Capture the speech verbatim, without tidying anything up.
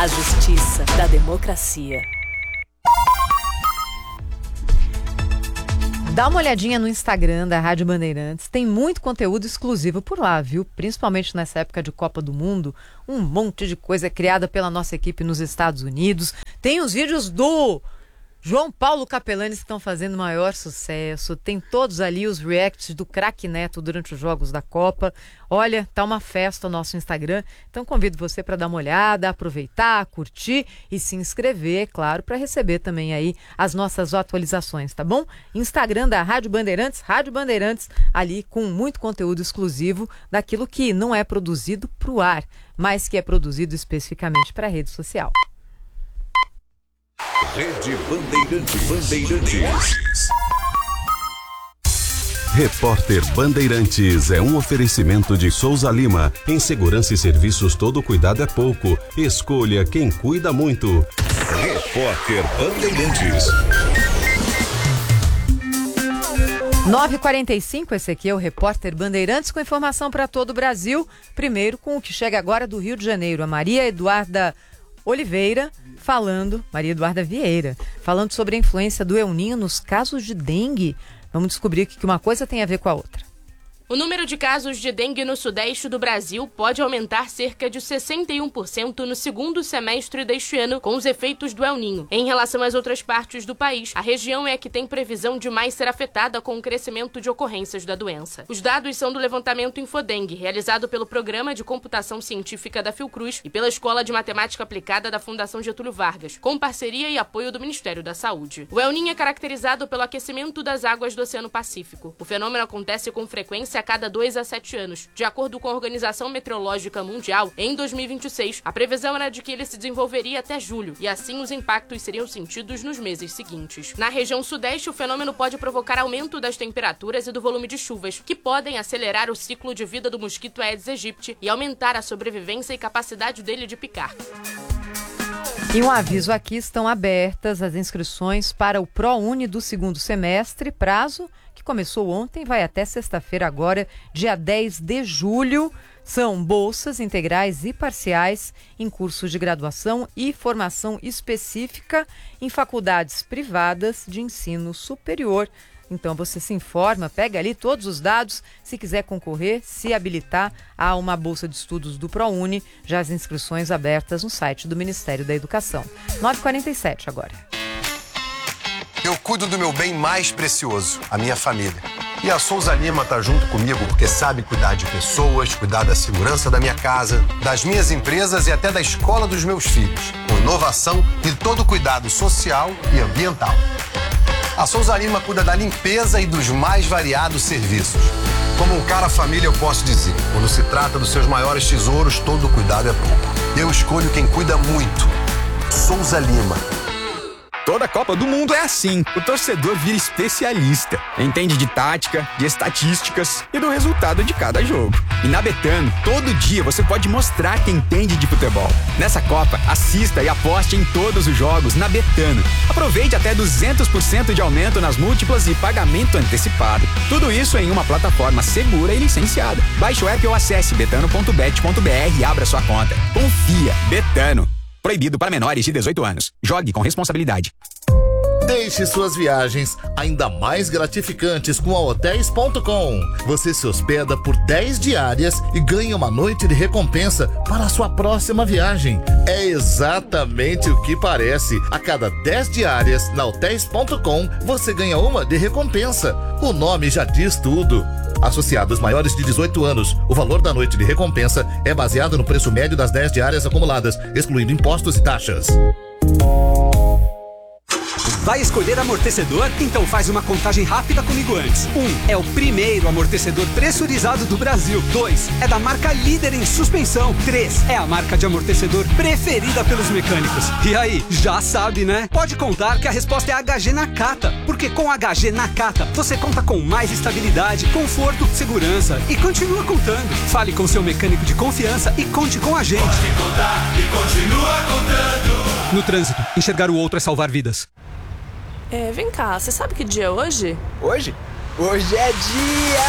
justiça, da democracia. Dá uma olhadinha no Instagram da Rádio Bandeirantes, tem muito conteúdo exclusivo por lá, viu? Principalmente nessa época de Copa do Mundo, um monte de coisa criada pela nossa equipe nos Estados Unidos. Tem os vídeos do João Paulo Capelanes que estão fazendo maior sucesso, tem todos ali os reacts do craque Neto durante os jogos da Copa. Olha, tá uma festa o nosso Instagram, então convido você para dar uma olhada, aproveitar, curtir e se inscrever, é claro, para receber também aí as nossas atualizações, tá bom? Instagram da Rádio Bandeirantes, Rádio Bandeirantes, ali com muito conteúdo exclusivo daquilo que não é produzido para o ar, mas que é produzido especificamente para a rede social. Rede Bandeirantes. Bandeirantes. Repórter Bandeirantes é um oferecimento de Souza Lima. Em segurança e serviços, todo cuidado é pouco. Escolha quem cuida muito. Repórter Bandeirantes. nove e quarenta e cinco, esse aqui é o Repórter Bandeirantes com informação para todo o Brasil. Primeiro com o que chega agora do Rio de Janeiro, a Maria Eduarda Oliveira, falando, Maria Eduarda Vieira, falando sobre a influência do El Niño nos casos de dengue. Vamos descobrir que uma coisa tem a ver com a outra. O número de casos de dengue no sudeste do Brasil pode aumentar cerca de sessenta e um por cento no segundo semestre deste ano, com os efeitos do El Niño. Em relação às outras partes do país, a região é a que tem previsão de mais ser afetada com o crescimento de ocorrências da doença. Os dados são do levantamento Infodengue, realizado pelo Programa de Computação Científica da Fiocruz e pela Escola de Matemática Aplicada da Fundação Getúlio Vargas, com parceria e apoio do Ministério da Saúde. O El Niño é caracterizado pelo aquecimento das águas do Oceano Pacífico. O fenômeno acontece com frequência a cada dois a sete anos. De acordo com a Organização Meteorológica Mundial, em dois mil e vinte e seis, a previsão era de que ele se desenvolveria até julho, e assim os impactos seriam sentidos nos meses seguintes. Na região sudeste, o fenômeno pode provocar aumento das temperaturas e do volume de chuvas, que podem acelerar o ciclo de vida do mosquito Aedes aegypti e aumentar a sobrevivência e capacidade dele de picar. E um aviso aqui, estão abertas as inscrições para o ProUni do segundo semestre, prazo que começou ontem, vai até sexta-feira agora, dia dez de julho. São bolsas integrais e parciais em cursos de graduação e formação específica em faculdades privadas de ensino superior. Então você se informa, pega ali todos os dados, se quiser concorrer, se habilitar a uma bolsa de estudos do ProUni, já as inscrições abertas no site do Ministério da Educação. nove e quarenta e sete agora. Eu cuido do meu bem mais precioso, a minha família. E a Souza Lima tá junto comigo porque sabe cuidar de pessoas, cuidar da segurança da minha casa, das minhas empresas e até da escola dos meus filhos, com inovação e todo cuidado social e ambiental. A Souza Lima cuida da limpeza e dos mais variados serviços. Como um cara família, eu posso dizer, quando se trata dos seus maiores tesouros, todo cuidado é pouco. Eu escolho quem cuida muito. Souza Lima. Toda Copa do Mundo é assim. O torcedor vira especialista. Entende de tática, de estatísticas e do resultado de cada jogo. E na Betano, todo dia você pode mostrar que entende de futebol. Nessa Copa, assista e aposte em todos os jogos na Betano. Aproveite até duzentos por cento de aumento nas múltiplas e pagamento antecipado. Tudo isso em uma plataforma segura e licenciada. Baixe o app ou acesse betano ponto bet ponto br e abra sua conta. Confia. Betano. Proibido para menores de dezoito anos. Jogue com responsabilidade. Deixe suas viagens ainda mais gratificantes com a hotéis ponto com. Você se hospeda por dez diárias e ganha uma noite de recompensa para a sua próxima viagem. É exatamente o que parece. A cada dez diárias na hotéis ponto com, você ganha uma de recompensa. O nome já diz tudo. Associados maiores de dezoito anos, o valor da noite de recompensa é baseado no preço médio das dez diárias acumuladas, excluindo impostos e taxas. Vai escolher amortecedor? Então faz uma contagem rápida comigo antes. Um, é o primeiro amortecedor pressurizado do Brasil. Dois, é da marca líder em suspensão. Três, é a marca de amortecedor preferida pelos mecânicos. E aí, já sabe, né? Pode contar que a resposta é H G Nakata, porque com H G Nakata você conta com mais estabilidade, conforto, segurança e continua contando. Fale com seu mecânico de confiança e conte com a gente. Pode contar e continua contando. No trânsito, enxergar o outro é salvar vidas. É, vem cá, você sabe que dia é hoje? Hoje? Hoje é dia...